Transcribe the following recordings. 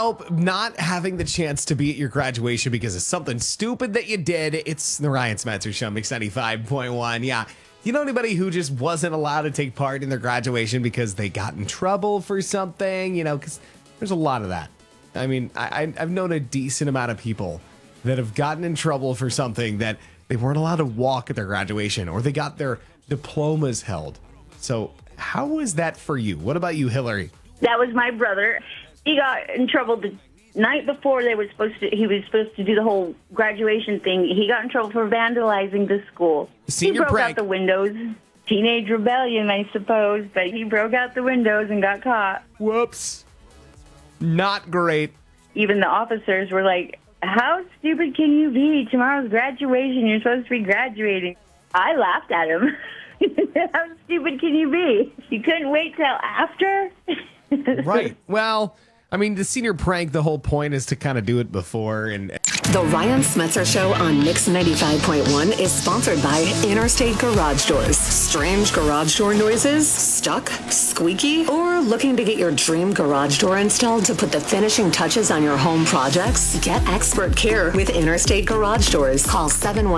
Nope, not having the chance to be at your graduation because of something stupid that you did. It's the Ryan Smetzer Show, Mix 95.1. Yeah. You know anybody who just wasn't allowed to take part in their graduation because they got in trouble for something? Because there's a lot of that. I mean, I've known a decent amount of people that have gotten in trouble for something that they weren't allowed to walk at their graduation or they got their diplomas held. So how was that for you? What about you, Hillary? That was my brother. He got in trouble the night before he was supposed to do the whole graduation thing. He got in trouble for vandalizing the school. Senior he broke prank. out the windows. Teenage rebellion, I suppose, but he broke out the windows and got caught. Whoops. Not great. Even the officers were like, how stupid can you be? Tomorrow's graduation. You're supposed to be graduating. I laughed at him. How stupid can you be? You couldn't wait till after? Right. Well, I mean, the senior prank, the whole point is to kind of do it before. And The Ryan Smetzer Show on Mix 95.1 is sponsored by Interstate Garage Doors. Strange garage door noises? Stuck? Squeaky? Or looking to get your dream garage door installed to put the finishing touches on your home projects? Get expert care with Interstate Garage Doors. Call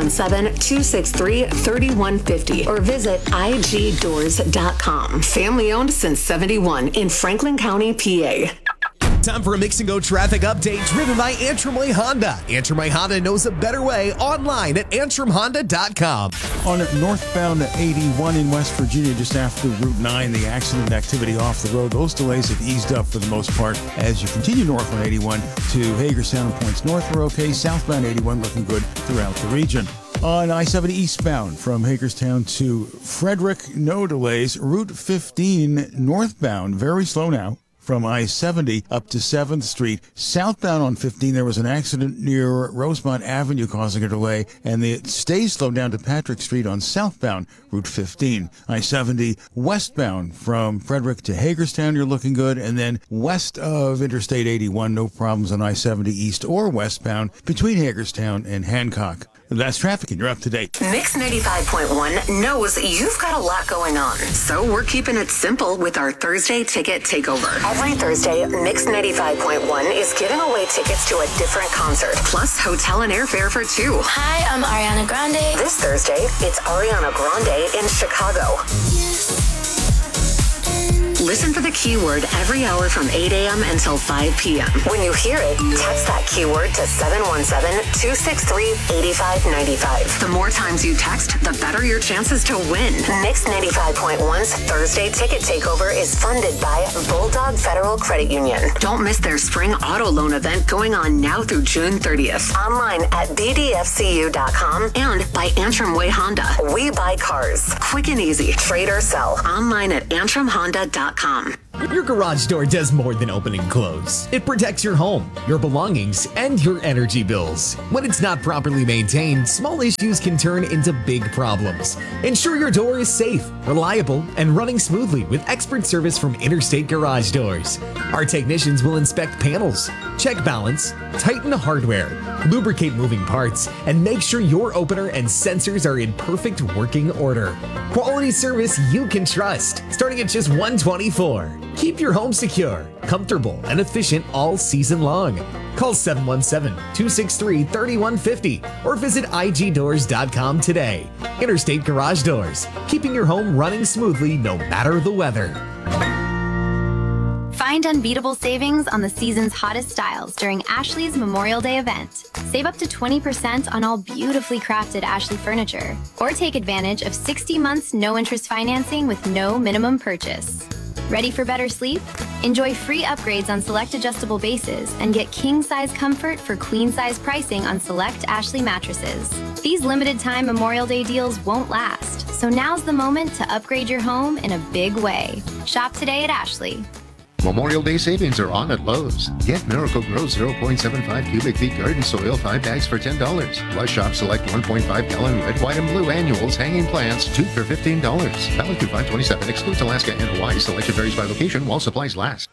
717-263-3150 or visit igdoors.com. Family owned since 71 in Franklin County, PA. time for a Mix and Go traffic update driven by Antrim Way Honda. Antrim Way Honda knows a better way online at antrimhonda.com. On northbound 81 in West Virginia, just after Route 9, the accident activity off the road. Those delays have eased up for the most part as you continue north on 81 to Hagerstown and points north are okay. Southbound 81 looking good throughout the region. On I-70 eastbound from Hagerstown to Frederick, no delays. Route 15 northbound, very slow now. From I-70 up to 7th Street. Southbound on 15, there was an accident near Rosemont Avenue causing a delay, and it stays slowed down to Patrick Street on southbound Route 15. I-70 westbound from Frederick to Hagerstown, you're looking good, and then west of Interstate 81, no problems on I-70 east or westbound between Hagerstown and Hancock. That's traffic, and you're up to date. Mix 95.1 knows you've got a lot going on, so we're keeping it simple with our Thursday Ticket Takeover. Every Thursday, Mix 95.1 is giving away tickets to a different concert, plus hotel and airfare for two. Hi, I'm Ariana Grande. This Thursday, it's Ariana Grande in Chicago. Listen for the keyword every hour from 8 a.m. until 5 p.m. When you hear it, text that keyword to 717-263-8595. The more times you text, the better your chances to win. Mix 95.1's Thursday Ticket Takeover is funded by Bulldog Federal Credit Union. Don't miss their spring auto loan event going on now through June 30th. Online at bdfcu.com and by Antrim Way Honda. We buy cars. Quick and easy. Trade or sell. Online at antrimhonda.com. Your garage door does more than open and close. It protects your home, your belongings, and your energy bills. When it's not properly maintained, small issues can turn into big problems. Ensure your door is safe, reliable, and running smoothly with expert service from Interstate Garage Doors. Our technicians will inspect panels, check balance, tighten hardware, lubricate moving parts, and make sure your opener and sensors are in perfect working order. Quality service you can trust, starting at just $124. Keep your home secure, comfortable, and efficient all season long. Call 717-263-3150 or visit igdoors.com today. Interstate Garage Doors, keeping your home running smoothly no matter the weather. Find unbeatable savings on the season's hottest styles during Ashley's Memorial Day event. Save up to 20% on all beautifully crafted Ashley furniture. Or take advantage of 60 months no-interest financing with no minimum purchase. Ready for better sleep? Enjoy free upgrades on select adjustable bases and get king-size comfort for queen-size pricing on select Ashley mattresses. These limited-time Memorial Day deals won't last, so now's the moment to upgrade your home in a big way. Shop today at Ashley. Memorial Day savings are on at Lowe's. Get Miracle Grow 0.75 cubic feet garden soil 5 bags for $10. Plus shop select 1.5 gallon red, white, and blue annuals hanging plants 2 for $15. Valid through 5/27. Excludes Alaska and Hawaii. Selection varies by location while supplies last.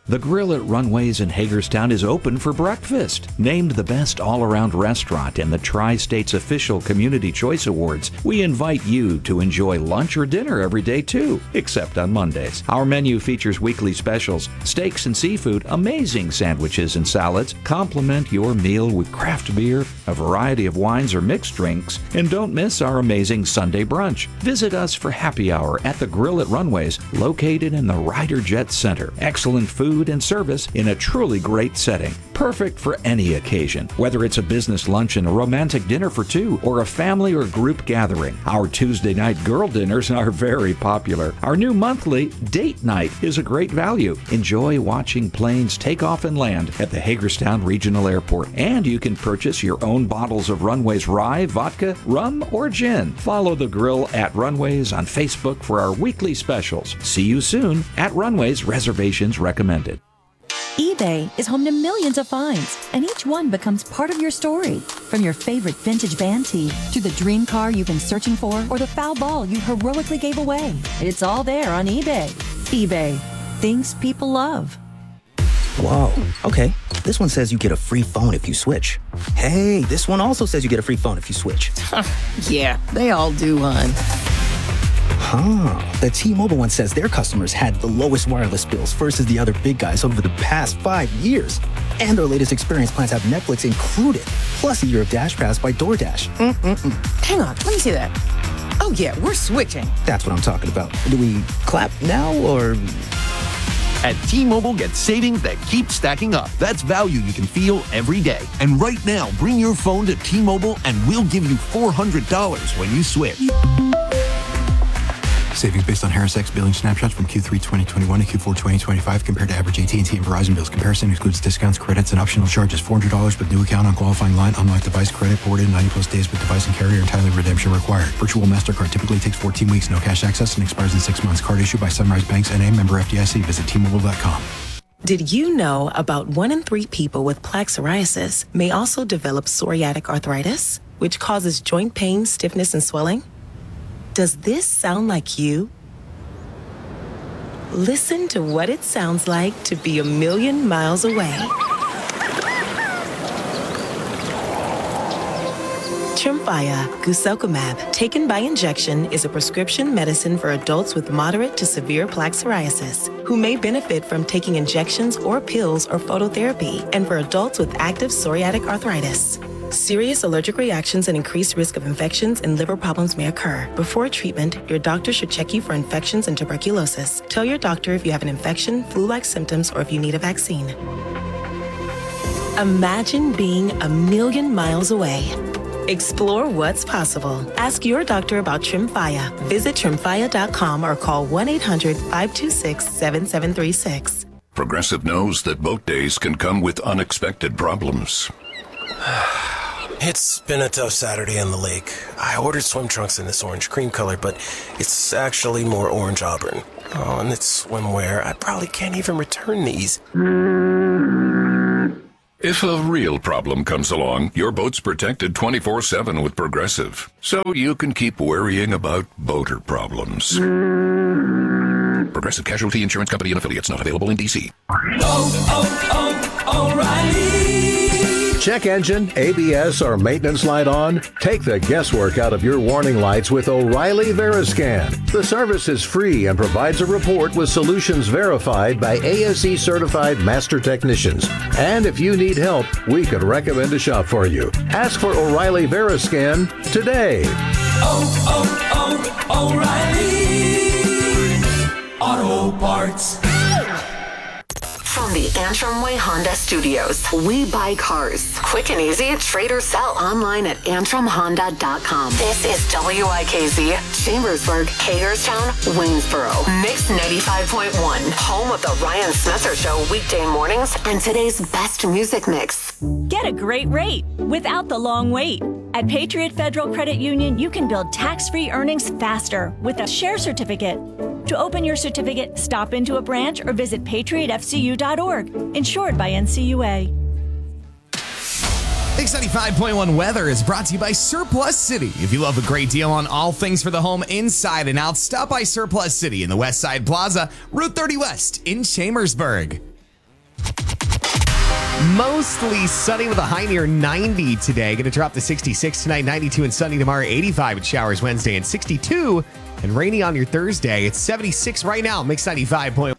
The Grill at Runways in Hagerstown is open for breakfast. Named the best all-around restaurant in the Tri-State's official Community Choice Awards, we invite you to enjoy lunch or dinner every day too, except on Mondays. Our menu features weekly specials, steaks and seafood, amazing sandwiches and salads. Complement your meal with craft beer, a variety of wines or mixed drinks, and don't miss our amazing Sunday brunch. Visit us for happy hour at the Grill at Runways, located in the Ryder Jet Center. Excellent food and service in a truly great setting. Perfect for any occasion, whether it's a business luncheon, a romantic dinner for two, or a family or group gathering. Our Tuesday night girl dinners are very popular. Our new monthly date night is a great value. Enjoy watching planes take off and land at the Hagerstown Regional Airport. And you can purchase your own bottles of Runways rye, vodka, rum, or gin. Follow the Grill at Runways on Facebook for our weekly specials. See you soon at Runways. Reservations recommended. eBay is home to millions of finds, and each one becomes part of your story. From your favorite vintage band tee to the dream car you've been searching for or the foul ball you heroically gave away. It's all there on eBay. eBay. Things people love. Whoa, okay. This one says you get a free phone if you switch. Hey, this one also says you get a free phone if you switch. Yeah, they all do, hon. The T-Mobile one says their customers had the lowest wireless bills versus the other big guys over the past 5 years. And their latest experience plans have Netflix included, plus a year of Dash Pass by DoorDash. Hang on, let me see that. Oh yeah, we're switching. That's what I'm talking about. Do we clap now or... At T-Mobile, get savings that keep stacking up. That's value you can feel every day. And right now, bring your phone to T-Mobile and we'll give you $400 when you switch. Savings based on Harris X billing snapshots from Q3 2021 to Q4 2025 compared to average AT&T and Verizon bills. Comparison excludes discounts, credits, and optional charges. $400 with new account on qualifying line. Unlock device credit forwarded 90 plus days with device and carrier. Entirely redemption required. Virtual MasterCard typically takes 14 weeks. No cash access and expires in 6 months. Card issued by Sunrise Banks N.A. member FDIC. Visit T-Mobile.com. Did you know about 1 in 3 people with plaque psoriasis may also develop psoriatic arthritis, which causes joint pain, stiffness, and swelling? Does this sound like you? Listen to what it sounds like to be a million miles away. Tremfya guselkumab, taken by injection, is a prescription medicine for adults with moderate to severe plaque psoriasis who may benefit from taking injections or pills or phototherapy, and for adults with active psoriatic arthritis. Serious allergic reactions and increased risk of infections and liver problems may occur. Before treatment, your doctor should check you for infections and tuberculosis. Tell your doctor if you have an infection, flu-like symptoms, or if you need a vaccine. Imagine being a million miles away. Explore what's possible. Ask your doctor about Tremfya. Visit Tremfya.com or call 1-800-526-7736. Progressive knows that boat days can come with unexpected problems. It's been a tough Saturday on the lake. I ordered swim trunks in this orange cream color, but it's actually more orange auburn. Oh, and it's swimwear. I probably can't even return these. If a real problem comes along, your boat's protected 24/7 with Progressive, so you can keep worrying about boater problems. Progressive Casualty Insurance Company and affiliates, not available in D.C. O'Reilly. Check engine, ABS, or maintenance light on? Take the guesswork out of your warning lights with O'Reilly Veriscan. The service is free and provides a report with solutions verified by ASE certified master technicians. And if you need help, we could recommend a shop for you. Ask for O'Reilly Veriscan today. O'Reilly Auto Parts. From the Antrim Way Honda Studios, we buy cars. Quick and easy, trade or sell online at antrimhonda.com. This is WIKZ, Chambersburg, Hagerstown, Waynesboro. Mix 95.1, home of the Ryan Smetzer Show weekday mornings and today's best music mix. Get a great rate without the long wait. At Patriot Federal Credit Union, you can build tax-free earnings faster with a share certificate. To open your certificate, stop into a branch or visit patriotfcu.org. Insured by NCUA. Mix 95.1 weather is brought to you by Surplus City. If you love a great deal on all things for the home inside and out, stop by Surplus City in the West Side Plaza, Route 30 West in Chambersburg. Mostly sunny with a high near 90 today. Going to drop to 66 tonight, 92 and sunny tomorrow, 85 with showers Wednesday, and 62 and rainy on your Thursday. It's 76 right now. Mix 95.1.